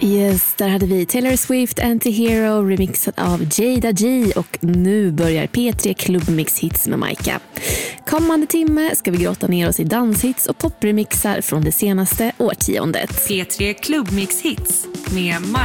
Yes, där hade vi Taylor Swift, Anti-Hero remixad av Jada G och nu börjar P3 Klubbmix hits med Maika. Kommande timme ska vi grotta ner oss i danshits och popremixar från det senaste årtiondet. P3 Klubbmix hits med Maika.